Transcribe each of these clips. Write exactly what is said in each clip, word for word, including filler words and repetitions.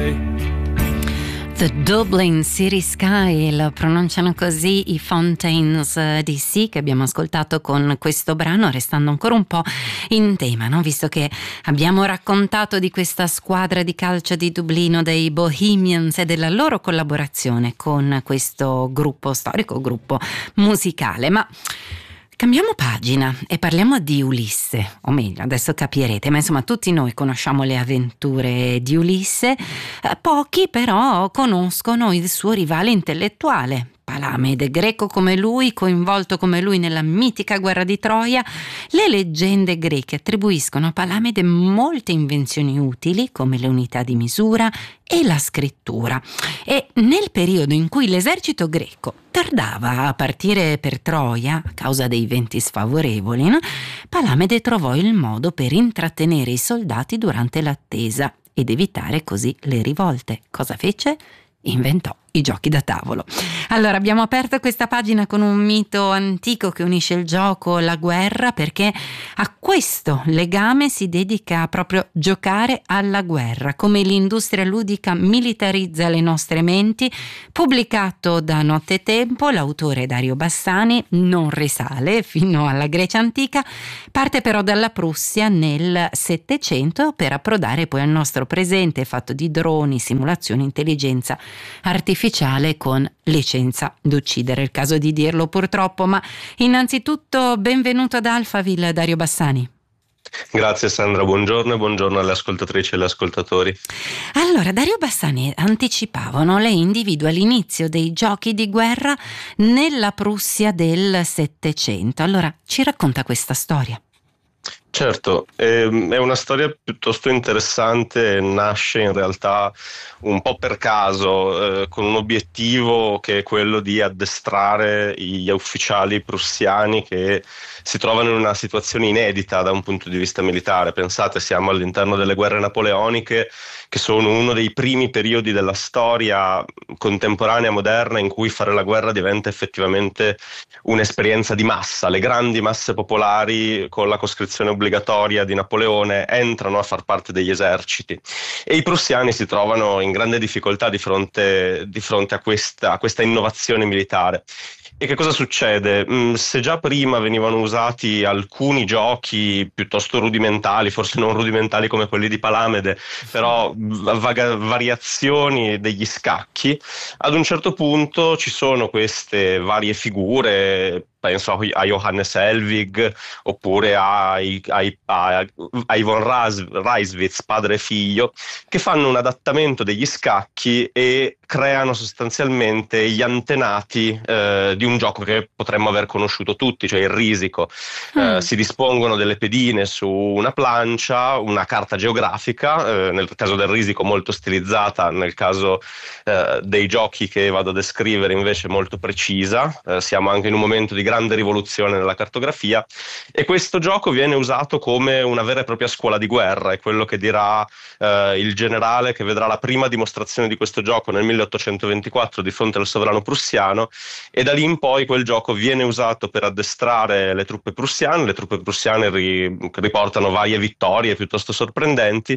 The Dublin City Sky, lo pronunciano così i Fontaines D C, che abbiamo ascoltato con questo brano, restando ancora un po' in tema, no? Visto che abbiamo raccontato di questa squadra di calcio di Dublino dei Bohemians e della loro collaborazione con questo gruppo storico, gruppo musicale, ma cambiamo pagina e parliamo di Ulisse, o meglio, adesso capirete, ma insomma tutti noi conosciamo le avventure di Ulisse, eh, pochi però conoscono il suo rivale intellettuale, Palamede, greco come lui, coinvolto come lui nella mitica guerra di Troia. Le leggende greche attribuiscono a Palamede molte invenzioni utili, come le unità di misura e la scrittura. E nel periodo in cui l'esercito greco tardava a partire per Troia, a causa dei venti sfavorevoli, no? Palamede trovò il modo per intrattenere i soldati durante l'attesa ed evitare così le rivolte. Cosa fece? Inventò i giochi da tavolo. Allora, abbiamo aperto questa pagina con un mito antico che unisce il gioco alla guerra, perché a questo legame si dedica proprio giocare alla guerra, come l'industria ludica militarizza le nostre menti. Pubblicato da Nottetempo, l'autore Dario Bassani non risale fino alla Grecia antica, parte però dalla Prussia nel Settecento per approdare poi al nostro presente, fatto di droni, simulazioni, intelligenza artificiale con licenza d'uccidere, è il caso di dirlo purtroppo. Ma innanzitutto benvenuto ad Alphaville, Dario Bassani. Grazie Sandra, buongiorno e buongiorno alle ascoltatrici e agli ascoltatori. Allora, Dario Bassani anticipavano, lei individua l'inizio dei giochi di guerra nella Prussia del Settecento. Allora, ci racconta questa storia? Certo, ehm, è una storia piuttosto interessante, nasce in realtà un po' per caso, eh, con un obiettivo che è quello di addestrare gli ufficiali prussiani che si trovano in una situazione inedita da un punto di vista militare. Pensate, siamo all'interno delle guerre napoleoniche, che sono uno dei primi periodi della storia contemporanea moderna in cui fare la guerra diventa effettivamente un'esperienza di massa. Le grandi masse popolari, con la coscrizione obbligatoria di Napoleone, entrano a far parte degli eserciti e i prussiani si trovano in grande difficoltà di fronte, di fronte a questa, a questa innovazione militare. E che cosa succede? Mm, se già prima venivano usati alcuni giochi piuttosto rudimentali, forse non rudimentali come quelli di Palamede, però vaga- variazioni degli scacchi, ad un certo punto ci sono queste varie figure, penso a Johannes Helwig oppure a, a, a, a Yvon Reiswitz, padre e figlio, che fanno un adattamento degli scacchi e creano sostanzialmente gli antenati eh, di un gioco che potremmo aver conosciuto tutti, cioè il risico. Mm. Eh, si dispongono delle pedine su una plancia, una carta geografica, eh, nel caso del risico molto stilizzata, nel caso eh, dei giochi che vado a descrivere invece molto precisa. Eh, siamo anche in un momento di grande rivoluzione nella cartografia e questo gioco viene usato come una vera e propria scuola di guerra. È quello che dirà eh, il generale che vedrà la prima dimostrazione di questo gioco nel milleottocentoventiquattro di fronte al sovrano prussiano, e da lì in poi quel gioco viene usato per addestrare le truppe prussiane. Le truppe prussiane ri- riportano varie vittorie piuttosto sorprendenti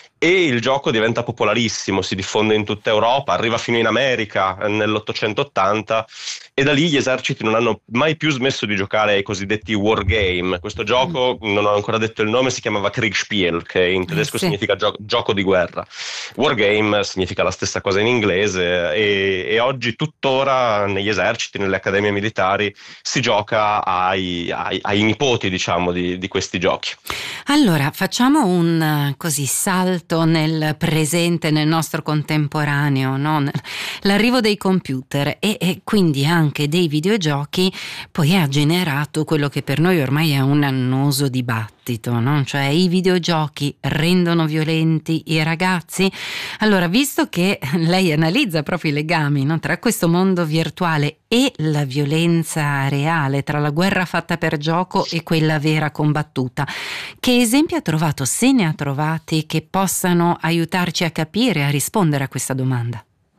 e il gioco diventa popolarissimo, si diffonde in tutta Europa, arriva fino in America nell'ottocentottanta e da lì gli eserciti non hanno mai più smesso di giocare ai cosiddetti wargame. Questo gioco, mm. non ho ancora detto il nome, si chiamava Kriegspiel, che in tedesco eh, sì. significa gio- gioco di guerra. Wargame significa la stessa cosa in inglese e, e oggi tuttora negli eserciti, nelle accademie militari si gioca ai, ai, ai nipoti, diciamo, di, di questi giochi. Allora, facciamo un così salto nel presente, nel nostro contemporaneo, no? L'arrivo dei computer e, e quindi anche dei videogiochi poi ha generato quello che per noi ormai è un annoso dibattito, no? Cioè, i videogiochi rendono violenti i ragazzi? Allora, visto che lei analizza proprio i legami, no, tra questo mondo virtuale e la violenza reale, tra la guerra fatta per gioco e quella vera combattuta, che esempi ha trovato, se ne ha trovati, che possano aiutarci a capire, a rispondere a questa domanda?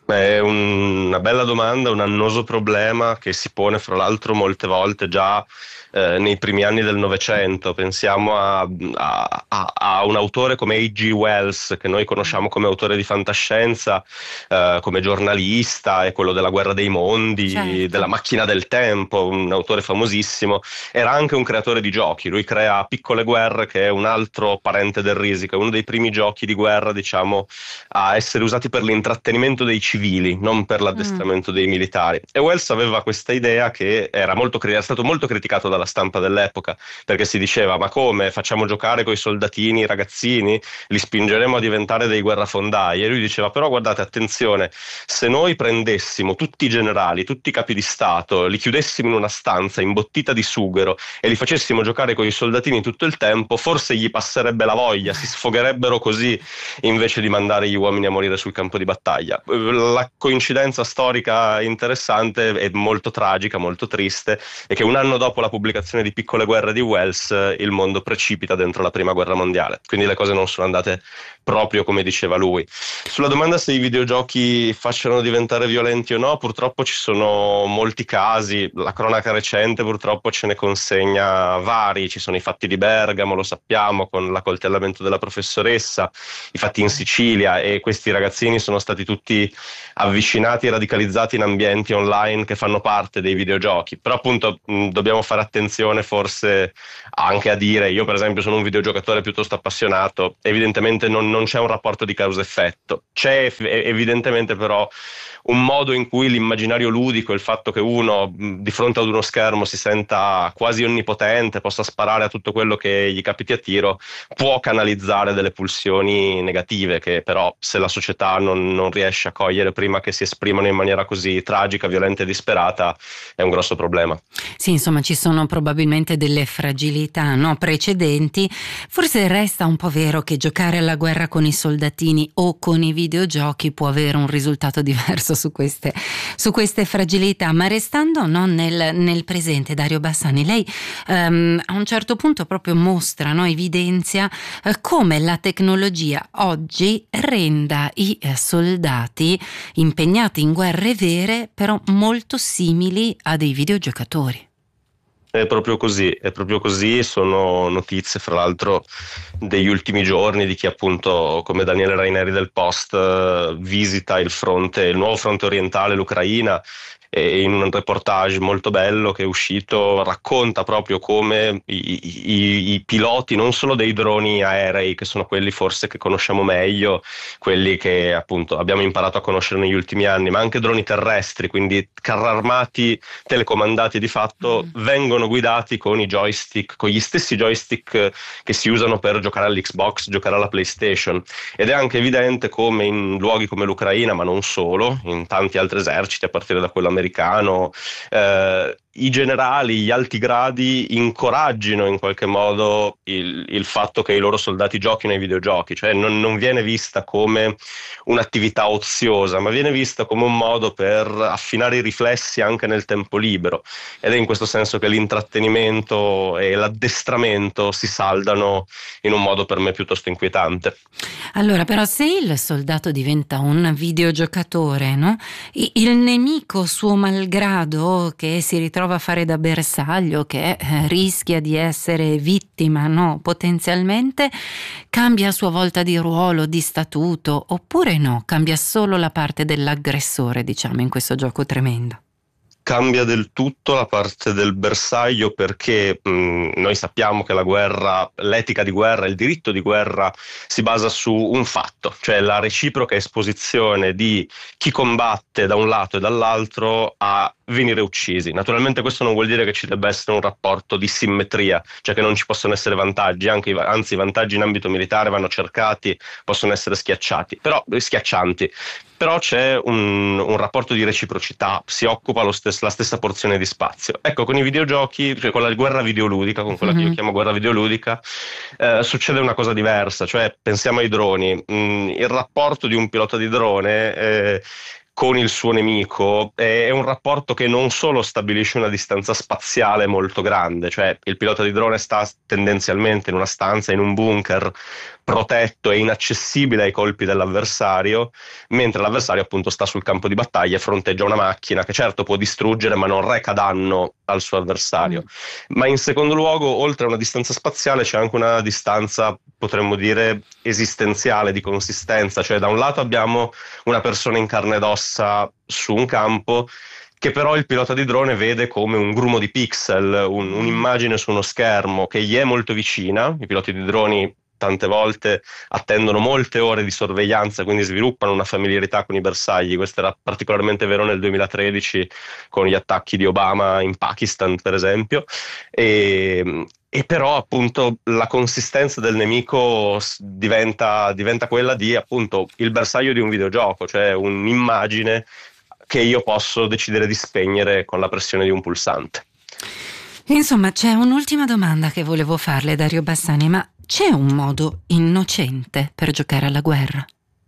È un- una bella domanda, un annoso problema che si pone fra l'altro molte volte già eh, nei primi anni del Novecento. Pensiamo a, a- a- a un autore come A G. Wells, che noi conosciamo come autore di fantascienza, eh, come giornalista, è quello della Guerra dei Mondi, Certo. della Macchina del Tempo, un autore famosissimo. Era anche un creatore di giochi, lui crea Piccole Guerre, che è un altro parente del Risico, è uno dei primi giochi di guerra, diciamo, a essere usati per l'intrattenimento dei civili, non per Mm. l'addestramento dei militari. E Wells aveva questa idea che era, molto, cri- era stato molto criticato dalla stampa dell'epoca, perché si diceva: ma come facciamo giocare coi soldatini, i ragazzini, li spingeremo a diventare dei guerrafondai? E lui diceva: però guardate, attenzione, se noi prendessimo tutti i generali, tutti i capi di Stato, li chiudessimo in una stanza imbottita di sughero e li facessimo giocare con i soldatini tutto il tempo, forse gli passerebbe la voglia, si sfogherebbero così invece di mandare gli uomini a morire sul campo di battaglia. La coincidenza storica interessante e molto tragica, molto triste, è che un anno dopo la pubblicazione di Piccole Guerre di Wells, il mondo precipita dentro la prima guerra mondiale. Quindi le cose non sono andate proprio come diceva lui. Sulla domanda se i videogiochi facciano diventare violenti o no, purtroppo ci sono molti casi, la cronaca recente purtroppo ce ne consegna vari, ci sono i fatti di Bergamo, lo sappiamo, con l'accoltellamento della professoressa, i fatti in Sicilia, e questi ragazzini sono stati tutti avvicinati e radicalizzati in ambienti online che fanno parte dei videogiochi. Però appunto mh, dobbiamo fare attenzione forse anche a dire: io per esempio sono un videogiocatore piuttosto appassionato, evidentemente non, non c'è un rapporto di causa-effetto, c'è eff- evidentemente però un modo in cui l'immaginario ludico, il fatto che uno mh, di fronte ad uno schermo si senta quasi onnipotente, possa sparare a tutto quello che gli capiti a tiro, può canalizzare delle pulsioni negative che però, se la società non, non riesce a cogliere prima che si esprimano in maniera così tragica, violenta e disperata, è un grosso problema. Sì, insomma, ci sono probabilmente delle fragilità, no, precedenti. Forse resta un po' vero che giocare alla guerra con i soldatini o con i videogiochi può avere un risultato diverso su queste, su queste fragilità. Ma restando, no, nel, nel presente, Dario Bassani, lei ehm, a un certo punto proprio mostra, no, evidenzia eh, come la tecnologia oggi renda i eh, soldati impegnati in guerre vere, però molto simili a dei videogiocatori. È proprio così, è proprio così, sono notizie fra l'altro degli ultimi giorni di chi appunto come Daniele Raineri del Post eh, visita il fronte, il nuovo fronte orientale, l'Ucraina, e in un reportage molto bello che è uscito racconta proprio come i, i- i piloti non solo dei droni aerei, che sono quelli forse che conosciamo meglio, quelli che appunto abbiamo imparato a conoscere negli ultimi anni, ma anche droni terrestri, quindi carri armati telecomandati di fatto, Mm. vengono guidati con i joystick, con gli stessi joystick che si usano per giocare all'Xbox, giocare alla PlayStation. Ed è anche evidente come in luoghi come l'Ucraina, ma non solo, in tanti altri eserciti, a partire da quello americano, eh, i generali, gli alti gradi incoraggino in qualche modo il, il fatto che i loro soldati giochino ai videogiochi, cioè non, non viene vista come un'attività oziosa, ma viene vista come un modo per affinare i riflessi anche nel tempo libero, ed è in questo senso che l'intrattenimento e l'addestramento si saldano in un modo per me piuttosto inquietante. Allora, però, se il soldato diventa un videogiocatore, no? I- Il nemico suo malgrado, che si ritrova a fare da bersaglio, che eh, rischia di essere vittima, no? Potenzialmente, cambia a sua volta di ruolo, di statuto, oppure no? Cambia solo la parte dell'aggressore, diciamo, in questo gioco tremendo. Cambia del tutto la parte del bersaglio, perché mh, noi sappiamo che la guerra, l'etica di guerra, il diritto di guerra si basa su un fatto, cioè la reciproca esposizione di chi combatte da un lato e dall'altro a venire uccisi. Naturalmente questo non vuol dire che ci debba essere un rapporto di simmetria, cioè che non ci possono essere vantaggi, anche, i- anzi i vantaggi in ambito militare vanno cercati, possono essere schiacciati, però schiaccianti. Però c'è un, un rapporto di reciprocità, si occupa lo stes- la stessa porzione di spazio. Ecco, con i videogiochi, cioè con la guerra videoludica, con quella che io Mhm. chiamo guerra videoludica, eh, succede una cosa diversa, cioè pensiamo ai droni. Mm, il rapporto di un pilota di drone eh, con il suo nemico è, è un rapporto che non solo stabilisce una distanza spaziale molto grande, cioè il pilota di drone sta tendenzialmente in una stanza, in un bunker, protetto e inaccessibile ai colpi dell'avversario, mentre l'avversario appunto sta sul campo di battaglia e fronteggia una macchina che certo può distruggere ma non reca danno al suo avversario. Mm. Ma in secondo luogo, oltre a una distanza spaziale, c'è anche una distanza, potremmo dire, esistenziale, di consistenza, cioè da un lato abbiamo una persona in carne ed ossa su un campo che però il pilota di drone vede come un grumo di pixel, un, un'immagine su uno schermo che gli è molto vicina. I piloti di droni tante volte attendono molte ore di sorveglianza, quindi sviluppano una familiarità con i bersagli. Questo era particolarmente vero nel duemilatredici con gli attacchi di Obama in Pakistan, per esempio, e, e però appunto la consistenza del nemico diventa, diventa quella di appunto il bersaglio di un videogioco, cioè un'immagine che io posso decidere di spegnere con la pressione di un pulsante. Insomma, c'è un'ultima domanda che volevo farle, Dario Bassani, ma c'è un modo innocente per giocare alla guerra?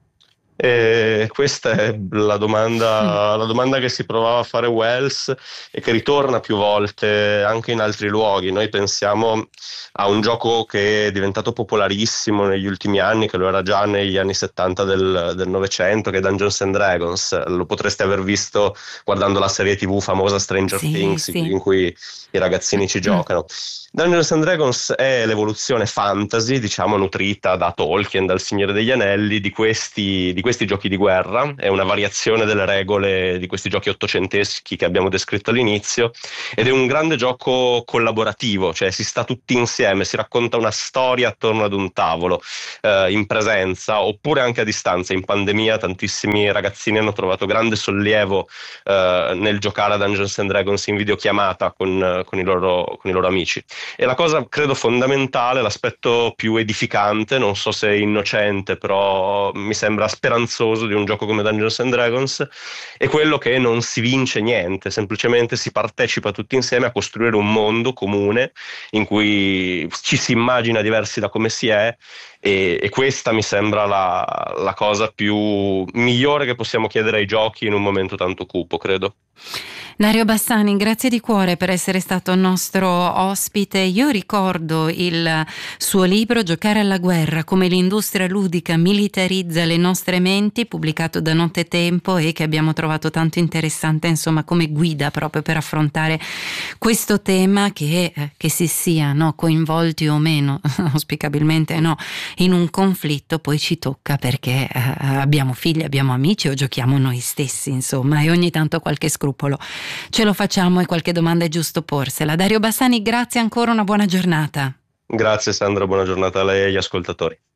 E questa è la domanda, la domanda che si provava a fare Wells e che ritorna più volte anche in altri luoghi. Noi pensiamo a un gioco che è diventato popolarissimo negli ultimi anni, che lo era già negli anni settanta del, del Novecento, che è Dungeons and Dragons. Lo potreste aver visto guardando la serie tivù famosa Stranger sì, Things, sì. in cui i ragazzini ci giocano. Dungeons and Dragons è l'evoluzione fantasy, diciamo, nutrita da Tolkien, dal Signore degli Anelli, di questi, di questi giochi di guerra. È una variazione delle regole di questi giochi ottocenteschi che abbiamo descritto all'inizio, ed è un grande gioco collaborativo, cioè si sta tutti insieme, si racconta una storia attorno ad un tavolo, eh, in presenza oppure anche a distanza. In pandemia tantissimi ragazzini hanno trovato grande sollievo eh, nel giocare a Dungeons and Dragons in videochiamata con, con, i loro, con i loro amici. E la cosa credo fondamentale, l'aspetto più edificante, non so se innocente, però mi sembra speranzoso di un gioco come Dungeons and Dragons, è quello che non si vince niente, semplicemente si partecipa tutti insieme a costruire un mondo comune in cui ci si immagina diversi da come si è, e, e questa mi sembra la, la cosa più migliore che possiamo chiedere ai giochi in un momento tanto cupo, credo. Dario Bassani, grazie di cuore per essere stato nostro ospite. Io ricordo il suo libro Giocare alla guerra, come l'industria ludica militarizza le nostre menti, pubblicato da Nottetempo e che abbiamo trovato tanto interessante, insomma, come guida proprio per affrontare questo tema che, eh, che si sia no, coinvolti o meno, auspicabilmente no, in un conflitto, poi ci tocca perché eh, abbiamo figli, abbiamo amici o giochiamo noi stessi, insomma, e ogni tanto qualche scrupolo ce lo facciamo e qualche domanda è giusto porsela. Dario Bassani, grazie ancora, una buona giornata. Grazie Sandra, buona giornata a lei e agli ascoltatori.